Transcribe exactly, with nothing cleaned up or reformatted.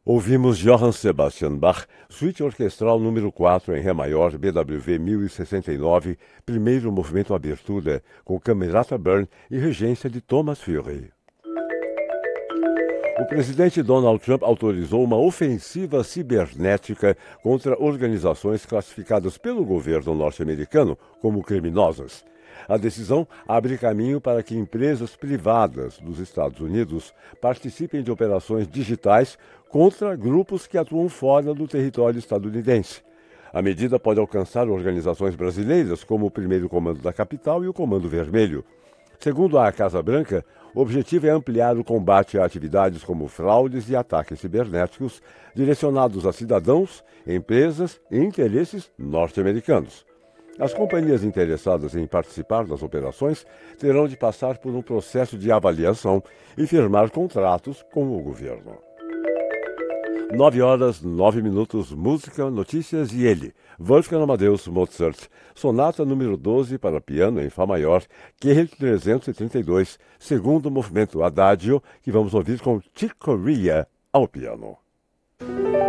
Ouvimos Johann Sebastian Bach, Suíte Orquestral número quatro em Ré maior, B W V mil e sessenta e nove, primeiro movimento abertura, com Camerata Bern e regência de Thomas Fury. O presidente Donald Trump autorizou uma ofensiva cibernética contra organizações classificadas pelo governo norte-americano como criminosas. A decisão abre caminho para que empresas privadas dos Estados Unidos participem de operações digitais contra grupos que atuam fora do território estadunidense. A medida pode alcançar organizações brasileiras como o Primeiro Comando da Capital e o Comando Vermelho. Segundo a Casa Branca, o objetivo é ampliar o combate a atividades como fraudes e ataques cibernéticos direcionados a cidadãos, empresas e interesses norte-americanos. As companhias interessadas em participar das operações terão de passar por um processo de avaliação e firmar contratos com o governo. Nove horas, nove minutos, música, notícias e ele, Wolfgang Amadeus Mozart, sonata número doze para piano em Fá maior, Q trezentos e trinta e dois, segundo movimento Adagio, que vamos ouvir com Chick Corea ao piano.